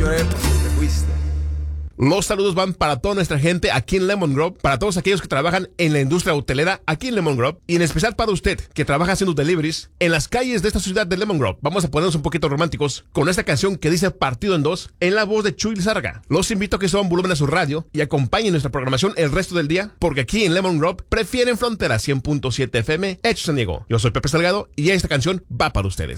lloré porque te fuiste. Los saludos van para toda nuestra gente aquí en Lemon Grove, para todos aquellos que trabajan en la industria hotelera aquí en Lemon Grove, y en especial para usted que trabaja haciendo deliveries en las calles de esta ciudad de Lemon Grove. Vamos a ponernos un poquito románticos con esta canción que dice Partido en Dos, en la voz de Chuy Lizárraga. Los invito a que suban volumen a su radio y acompañen nuestra programación el resto del día, porque aquí en Lemon Grove prefieren Frontera 100.7 FM, hecho San Diego. Yo soy Pepe Salgado y esta canción va para ustedes.